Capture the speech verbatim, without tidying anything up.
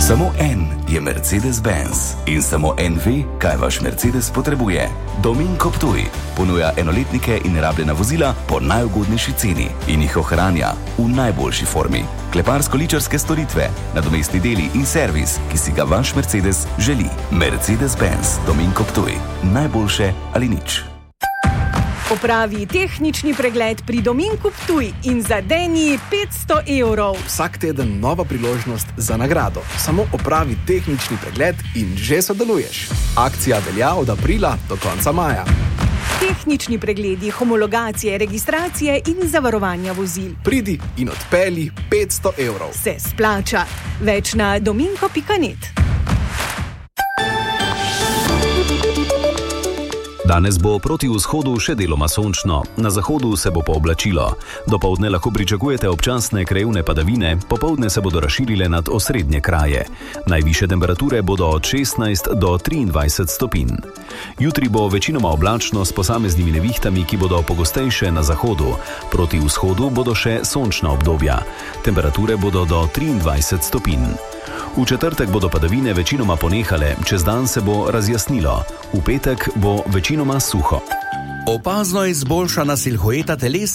Samo en je Mercedes-Benz in samo en ve, kaj vaš Mercedes potrebuje. Dominko Ptuj ponuja enoletnike in rabljena vozila po najugodnejši ceni in jih ohranja v najboljši formi. Kleparsko-ličarske storitve, nadomestni deli in servis, ki si ga vaš Mercedes želi. Mercedes-Benz Dominko Ptuj. Najboljše ali nič. Opravi tehnični pregled pri Dominku Ptuj in zadeni petsto evrov. Vsak teden nova priložnost za nagrado. Samo opravi tehnični pregled in že sodeluješ. Akcija velja od aprila do konca maja. Tehnični pregledi, homologacije, registracije in zavarovanja vozil. Pridi in odpelji petsto evrov. Se splača. Več na dominko pika net. Danes bo proti vzhodu še deloma sončno, na zahodu se bo pooblačilo. Dopoldne lahko pričakujete občasne krajevne padavine, popoldne se bodo razširile nad osrednje kraje. Najvišje temperature bodo od šestnajst do triindvajset stopinj. Jutri bo večinoma oblačno s posameznimi nevihtami, ki bodo pogostejše na zahodu. Proti vzhodu bodo še sončna obdobja. Temperature bodo do triindvajset stopinj. V četrtek bodo padavine večinoma ponehale, čez dan se bo razjasnilo. V petek bo večinoma suho. Opazno izboljšana silhueta telesa